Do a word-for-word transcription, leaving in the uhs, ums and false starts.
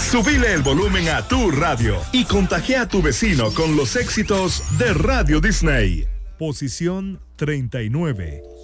Subile el volumen a tu radio y contagia a tu vecino con los éxitos de Radio Disney. Posición treinta y nueve.